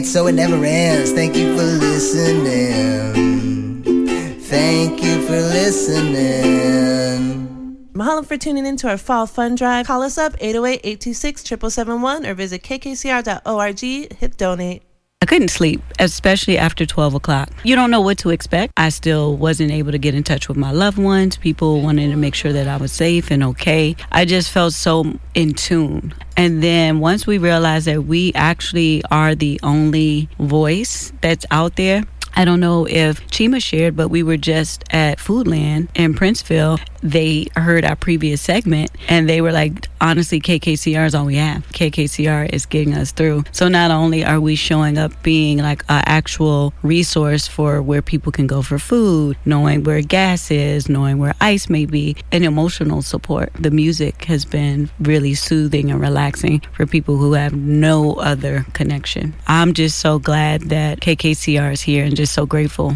So it never ends. Thank you for listening. Thank you for listening. Mahalo for tuning in to our Fall Fund Drive. Call us up 808-826-7771 or visit kkcr.org. Hit donate. I couldn't sleep, especially after 12 o'clock. You don't know what to expect. I still wasn't able to get in touch with my loved ones. People wanted to make sure that I was safe and okay. I just felt so in tune. And then once we realized that we actually are the only voice that's out there, I don't know if Chima shared, but we were just at Foodland in Princeville. They heard our previous segment and they were like, honestly, KKCR is all we have. KKCR is getting us through. So not only are we showing up being like an actual resource for where people can go for food, knowing where gas is, knowing where ice may be, and emotional support. The music has been really soothing and relaxing for people who have no other connection. I'm just so glad that KKCR is here and just so grateful.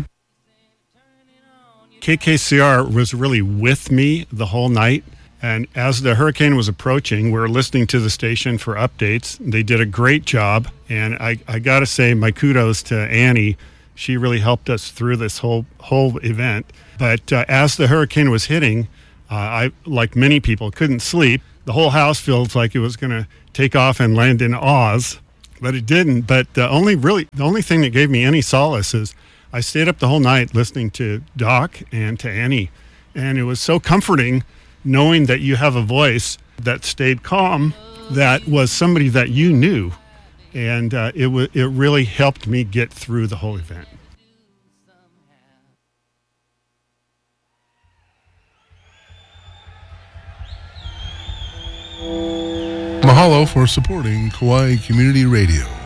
KKCR was really with me the whole night. And as the hurricane was approaching, we were listening to the station for updates. They did a great job. And I got to say my kudos to Annie. She really helped us through this whole event. But as the hurricane was hitting, I, like many people, couldn't sleep. The whole house feels like it was going to take off and land in Oz, but it didn't. But the only thing that gave me any solace is I stayed up the whole night listening to Doc and to Annie. And it was so comforting knowing that you have a voice that stayed calm, that was somebody that you knew. And it really helped me get through the whole event. Mahalo for supporting Kauai Community Radio.